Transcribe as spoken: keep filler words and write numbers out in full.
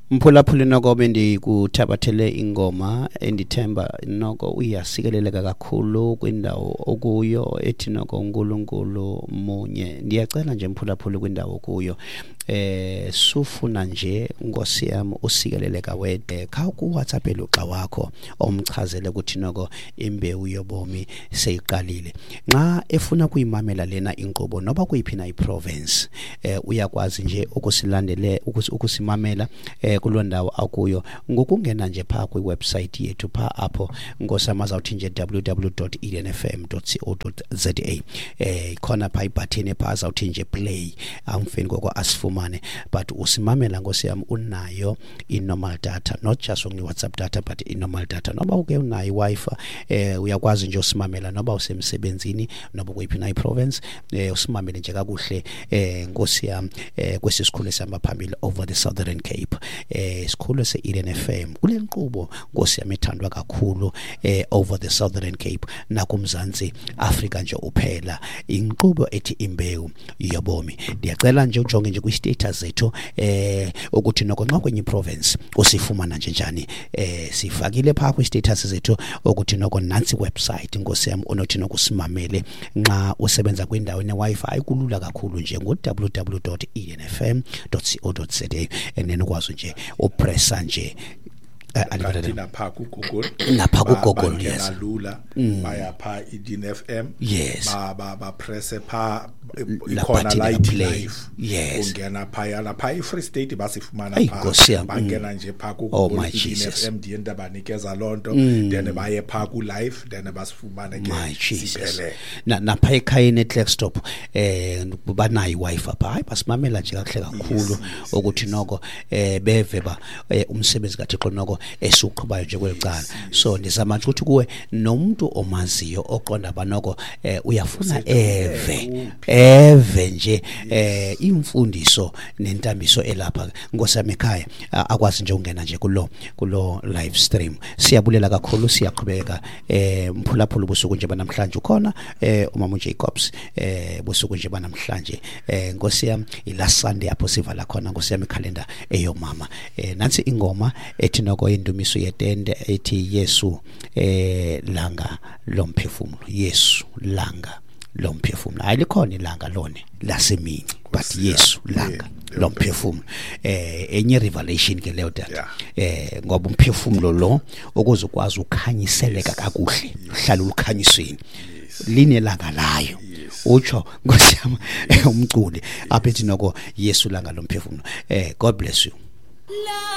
Mphulaphuli noko bendikuthabathele ingoma endithemba noko uyasikeleleka kakhulu kwindawo okuyo ethi noko uNkulunkulu munye. Ndiyacela nje mphulaphuli kwindawo okuyo eh sufuna nje Nkosi yami usikeleleka wedwa kha ku WhatsApp eluxa wakho omchazele ukuthi noko imbewu yobomi seyiqalile. Nxa efuna kuyimamela lena inkqubo noba kuyiphi na iprovince eh uyakwazi nje ukusilandele ukusimamela eh kulondawo akuyo ngokungena nje pha ku website yethu pha apho Nkosi amazawuthi nje w w w dot eden f m dot co dot za eh khona pha ibutton epha azawuthi nje play amfeni koko asifumane but usimamela Nkosi yami unayo i-normal data, not just only WhatsApp data but i-normal data. Noba uke unayo i-Wi-Fi eh uyakwazi nje usimamela noba usemsebenzini noba kuyiphi na iprovince eh usimamele nje kakuhle eh Nkosi yami eh kwesisikhulu esihamba phambili over the Southern Cape eh isikhulu se-Eden F M kule nkqubo Nkosi yami ethandwa kakhulu eh over the Southern Cape nakumzansi Africa nje uphela inkqubo ethi imbewu yobomi. Ndiyacela nje ujonge nje kwi-status zethu eh ukuthi noko nxa kwenye province usifumana nje njani eh sifakile pha kwi-status zethu ukuthi noko nansi website Nkosi yami onothi nokusimamele nxa usebenza kwindawo ne-Wi-Fi ayikulula kakhulu nje ngo w w w dot eden f m dot co dot za and then ukwazi nje upressa nje kanti napha ku Google napha ku Google yes lula baya pha Eden F M yes ba ba ba press pha ikhona light live yes ungena pha yana pha i-Free State basifumana pha bangena nje pha ku oh Google my Eden Jesus. F M ndienda banikeza lonto then baye pha ku live then basifumana ke siphelele na napha ekhayeni eClerkstop eh banayi i-Wi-Fi pha hayi basimamela nje kahle kakhulu ukuthi noko eh beve ba umsebenzi kaThixo noko esuqhubayo nje kwelicala. So ndizama nje ukuthi kuwe nomuntu omaziyo oqonda banoko eh uyafuna eve eve nje eh imfundiso nentambiso elapha Nkosi yami ekhaya akwazi nje ungena nje kulo kulo live stream. Siyabulela kakhulu siyaqhubeka eh mphulaphula busuku nje banamhlanje ukhona eh umama Jacobs eh busuku nje banamhlanje eh Nkosi yami ila Sunday apho sivala khona Nkosi yami calendar eyomama eh nansi ingoma ethi noko indumiso yetende ethi Yesu eh langa lomphefumulo Yesu langa lomphefumulo ayilikhona ilanga lone lasemini but Yesu langa lomphefumulo eh enye revelation ke leyo data eh ngoba umphefumulo lo okuzokwazi ukhanyiseleka kakuhle uhlala ukhanyisweni line langa layo utsho Nkosi yami umculi aphethi noko Yesu langa lomphefumulo eh God bless you.